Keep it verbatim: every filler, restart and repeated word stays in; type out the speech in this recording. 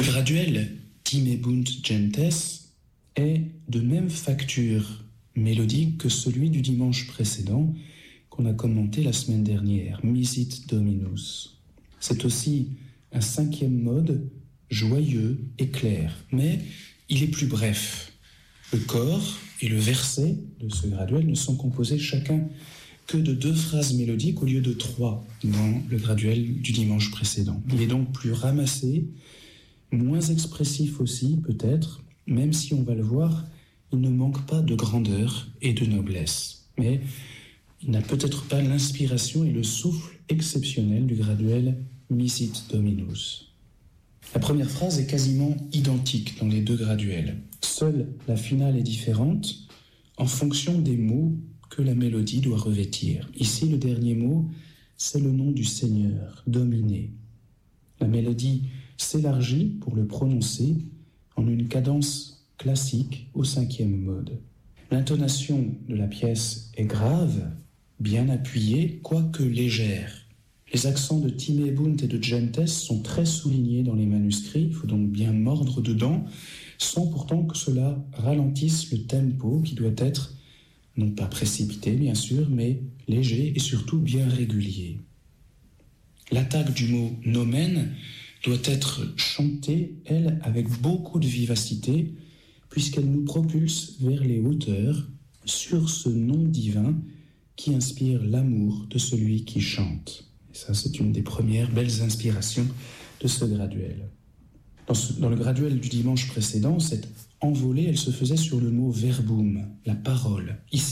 Le graduel Timebunt Gentes est de même facture mélodique que celui du dimanche précédent qu'on a commenté la semaine dernière, Misit Dominus. C'est aussi un cinquième mode joyeux et clair, mais il est plus bref. Le corps et le verset de ce graduel ne sont composés chacun que de deux phrases mélodiques au lieu de trois dans le graduel du dimanche précédent. Il est donc plus ramassé, moins expressif aussi peut-être, même si on va le voir, il ne manque pas de grandeur et de noblesse. Mais il n'a peut-être pas l'inspiration et le souffle exceptionnel du graduel Misit Dominus. La première phrase est quasiment identique dans les deux graduels. Seule la finale est différente en fonction des mots que la mélodie doit revêtir. Ici, le dernier mot, c'est le nom du Seigneur, dominé. La mélodie s'élargit pour le prononcer en une cadence classique au cinquième mode. L'intonation de la pièce est grave, bien appuyée, quoique légère. Les accents de Timebunt et de Gentes sont très soulignés dans les manuscrits, il faut donc bien mordre dedans, sans pourtant que cela ralentisse le tempo qui doit être, non pas précipité bien sûr, mais léger et surtout bien régulier. L'attaque du mot nomen doit être chantée, elle, avec beaucoup de vivacité, puisqu'elle nous propulse vers les hauteurs sur ce nom divin qui inspire l'amour de celui qui chante. Et ça, c'est une des premières belles inspirations de ce graduel. Dans, ce, dans le graduel du dimanche précédent, cette envolée, elle se faisait sur le mot verbum, la parole. Ici,